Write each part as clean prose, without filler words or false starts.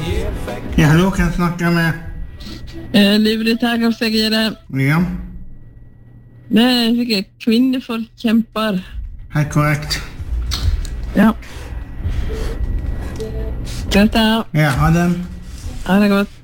Ja, hallo, kan jeg snakke med? Livlig takk for jeg det. Ja, Det sikkert kvinnefolk kjemper. helt korrekt. Ja. Greit da. Ja, ha det. Ha det godt.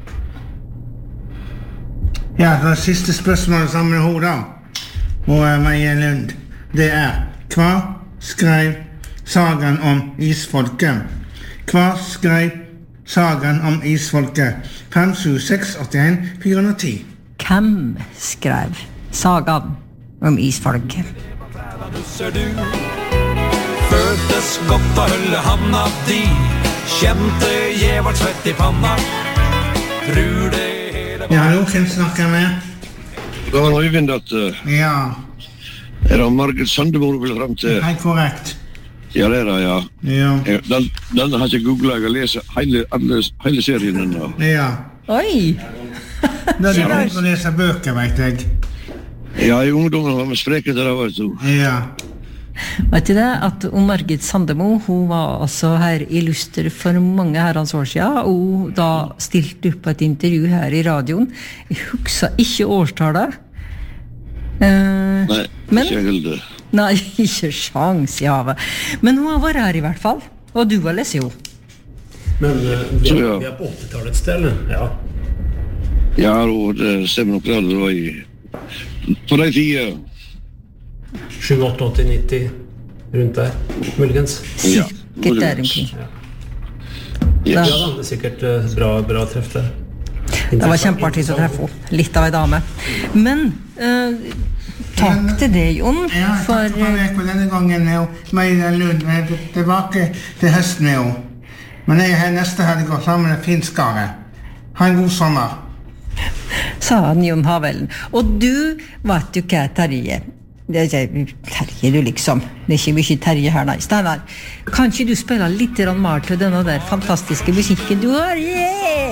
Ja, det siste spørsmålet sammen med hodet. Og Marie Lund. Det hva skrev sagaen om isfolket? Hva skrev sagaen om isfolket? 5, 7, 6, 81, 410. Hvem skrev sagaen om isfolket? Ser du føltes godt å holde handa di kjente jævart svett i panna tror det hele Ja, hallo, kan jeg snakke med? Det var Øyvind at Ja, det Margit Sandemo vil frem til. helt korrekt. Ja, det det, ja. Ja, Den har ikke googlet, jeg har lest hele serien ennå. ja. Oi! Da er det begynt å lese bøker, vet jeg. Ja, i ungdommen var vi spreket der, vet du. Ja, Vet du det, at Margit Sandemo, hun var altså her i Luster for mange herrens år siden, og da stilte opp på et intervju her i radioen. Jeg husker ikke årstallet. Nei, Men- ikke helt. Nei, ikke sjans i havet. Men hun har vært her i hvert fall, og du har lest jo. Men Så, ja. vi er på 80-tallet stedet. Ja. Ja, og det stemmer nok det var i... På de tida. 7, 8, 80, 90, rundt der, muligens. Ja, Sikkert der omkring. Yes. Ja da, det er sikkert bra treff der. Det var kjempeartig å treffe henne. Litt av en dame. Men takk til deg, Jon, ja for takk for meg på denne gangen. Og Marie Lund er tilbake til høsten med henne. Men jeg er her neste helg og sammen med finskare. Ha en god sommer. sa han Jon Havellen. Og du, vet du hva, Terje? Det er ikke Terje, du liksom. Det er ikke mye Terje her, nei. Steinar, kan ikke du spille litt mer til denne der fantastiske musikken du har? Yeah!